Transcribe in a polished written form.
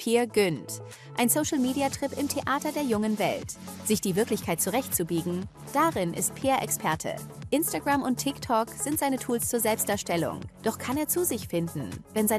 Peer Günd. Ein Social-Media-Trip im Theater der jungen Welt. Sich die Wirklichkeit zurechtzubiegen, darin ist Peer Experte. Instagram und TikTok sind seine Tools zur Selbstdarstellung. Doch kann er zu sich finden, wenn seine